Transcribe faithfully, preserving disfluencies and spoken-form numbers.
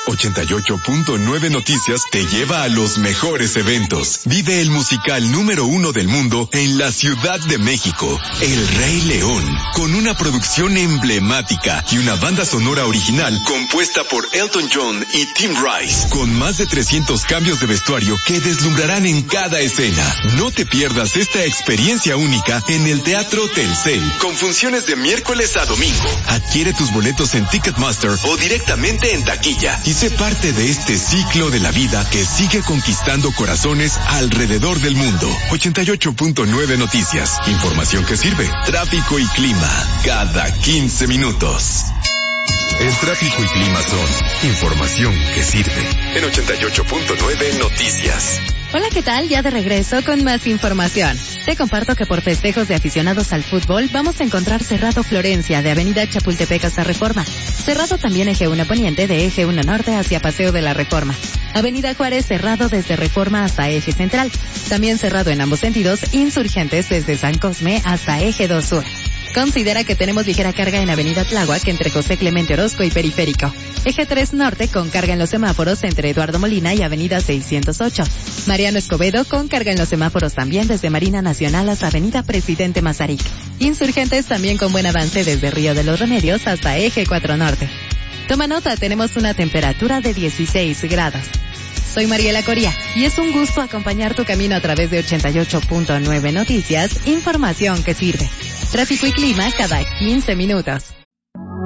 ochenta y ocho punto nueve Noticias te lleva a los mejores eventos. Vive el musical número uno del mundo en la Ciudad de México, El Rey León, con una producción emblemática y una banda sonora original compuesta por Elton John y Tim Rice, con más de trescientos cambios de vestuario que deslumbrarán en cada escena. No te pierdas esta experiencia única en el Teatro Telcel, con funciones de miércoles a domingo. Adquiere tus boletos en Ticketmaster o directamente en taquilla y sé parte de este ciclo de la vida que sigue conquistando corazones alrededor del mundo. ochenta y ocho punto nueve Noticias. Información que sirve. Tráfico y clima cada quince minutos. El tráfico y clima son información que sirve. En ochenta y ocho punto nueve Noticias. Hola, ¿qué tal? Ya de regreso con más información. Te comparto que por festejos de aficionados al fútbol vamos a encontrar Cerrado Florencia de Avenida Chapultepec hasta Reforma. Cerrado también Eje uno Poniente de Eje uno Norte hacia Paseo de la Reforma. Avenida Juárez cerrado desde Reforma hasta Eje Central. También cerrado en ambos sentidos, Insurgentes desde San Cosme hasta Eje dos Sur. Considera que tenemos ligera carga en Avenida Tláhuac entre José Clemente Orozco y Periférico. Eje tres Norte con carga en los semáforos entre Eduardo Molina y Avenida seiscientos ocho. Mariano Escobedo con carga en los semáforos también desde Marina Nacional hasta Avenida Presidente Mazarik. Insurgentes también con buen avance desde Río de los Remedios hasta Eje cuatro Norte. Toma nota, tenemos una temperatura de dieciséis grados. Soy Mariela Coria y es un gusto acompañar tu camino a través de ochenta y ocho punto nueve Noticias, información que sirve. Tráfico y clima cada quince minutos.